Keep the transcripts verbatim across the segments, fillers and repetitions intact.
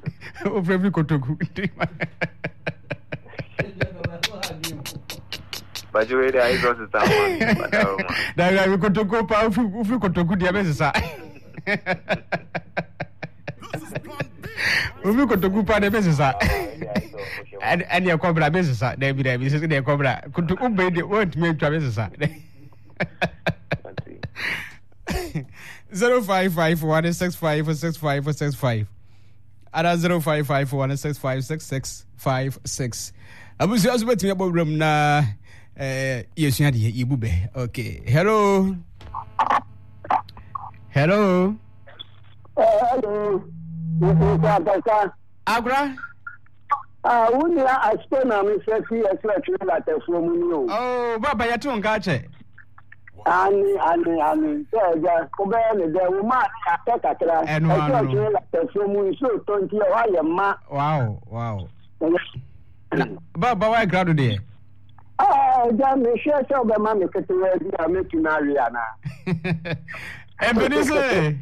O free kotoku. But you ready? I got to someone. That we kotoku pa free kotoku dia besesa. Umi kotoku pa de besesa. And and your cobra besesa. There be there be say the cobra. Kotoku be de want me to besesa. Zero five five one six five six five six five. Ada zero five five one six five six six five six. Abusi aso betimi abo ram na eh yesu ade yibu be. Okay. Hello. Hello. Hello. Agra? Ah, we are Astona me say see la telefone ni o. Oh, baba ya tu nka che. Ani ani ani so ja ko be le de wo ma ata kakra. E so la telefone so to nti o ya ma. Wow, wow. Baba why grado there? Ah, ja me share so be ma me ketewa bi a me tunari ana. Ebenise.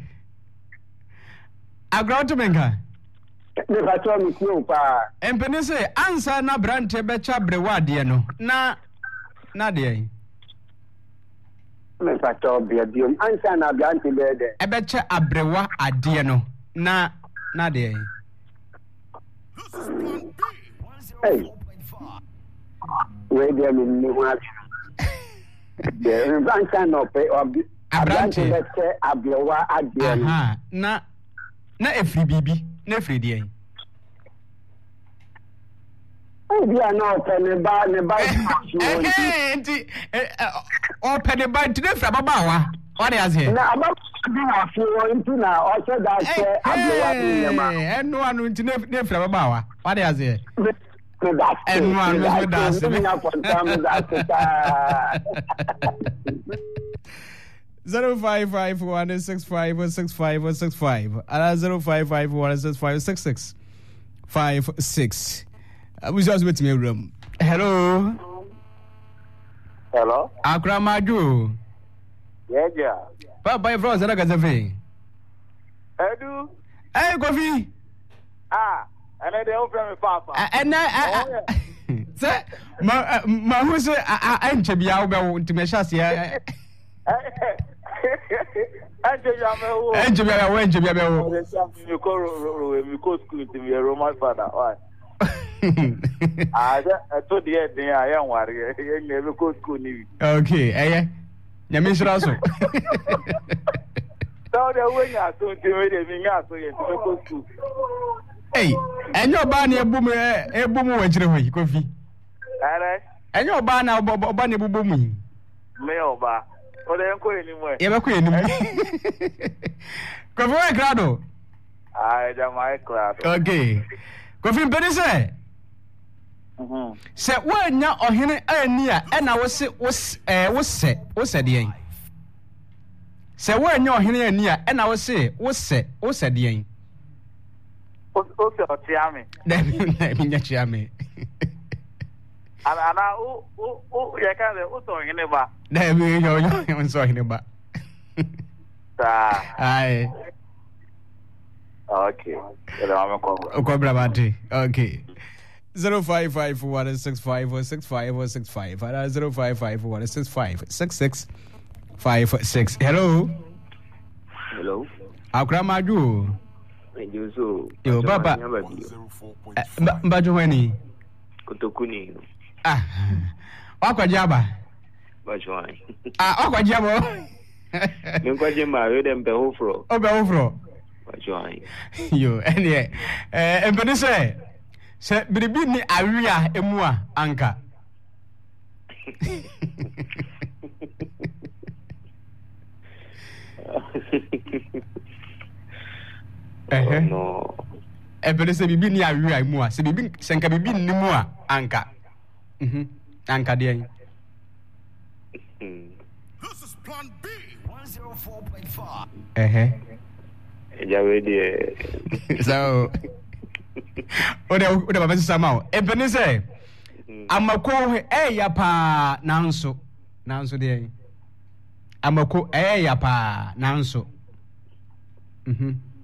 Agrauto menga. Me fato mi ku pa. Ebenise ansa na brante be cha brewa de no. Na na de. Me fato bi biom ansa na brante be de. E be cha abrewa ade no. Na na de. Hey. We de mi ni wa. De ansa no pe obi. Abrante be cha abrewa ade no. Aha. Na na efri bibi na efri de yin o bia na opene ba ne ba eh nti opene ba nti na efra baba wa what is here na aba bi na fi wo nti na o se da se ablewa ni nyama enu anu nti na efra baba wa what is here enu anu so da se na pontam da ta Zero five five one six five six five six five. Ala zero five five one six five six six five six. I was just with me room. Hello. Hello. Akramaju. Yeah, yeah. Papa, your friends are going to Edu. Hey, Kofi. Ah, and then they open me, Papa. And I, sir, my, my, who's I, I, I'm to be out to my chassis. And you are when you are you go school to be a Roman father. Why? I told the end I am worried. You never go school. Okay, eh? You miss also. So the way I told you, me so you go school. Hey, and your banner boom, a boom, which way, Kofi. And your banner, Bunny boom. Meoba. Oh, they don't go anywhere. You're not anymore. Come on, Grado. I am my class. Okay. Kofi Benise. Mhm. Say when ya ohene ania e na wo se wo eh wo se wo se de yen. Say when ya ohene ania e na wo se wo se wo se de yen. O o se o tia me. Na mi nya tia me. Ana ana o o o ya ka le o so ohene ba. Na mi yo yo so ohene ba. Ta. Ai. Okay. Ele va me cobra. Cobra bate. Okay. Zero five five one six five or six five or six five. Uh, zero five five one six five six six five six. Hello. Hello. Akramaju. Njuso. Yo baba. Mbajo weni. Kotokuni. Ah. Wakwajaba. Bajwani. Ah, wakwajabo. Nkwaje ma yo dem be hofro. Obe hofro. Bajwani. Yo, ene eh empene say se biribi ni awia emu a anka. Eh no. Empene se bibi ni awia emu a se bibi senka bibi ni mu a anka. Mhm. Anka de yen. This is plan B one oh four point five. Eh eh. Ejawe de. So Ode ode baba sisama o. Empene se amako eh ya pa nanso. Nanso de yen. Amako eh ya pa nanso. Mhm.